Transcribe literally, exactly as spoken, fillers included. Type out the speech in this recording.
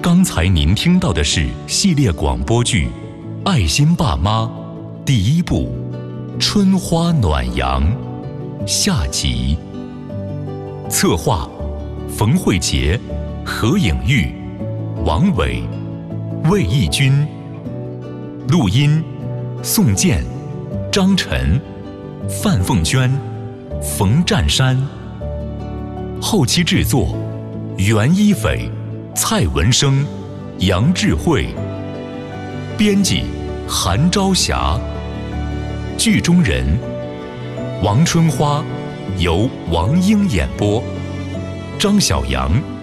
刚才您听到的是系列广播剧《爱心爸妈》第一部《春花暖阳》下集。策划：冯慧杰、何颖玉、王伟、魏义军。录音：宋健、张晨、范凤娟、冯占山。后期制作：袁一斐、蔡文生、杨智慧。编辑：韩朝霞。剧中人：王春花由王英演播，张小阳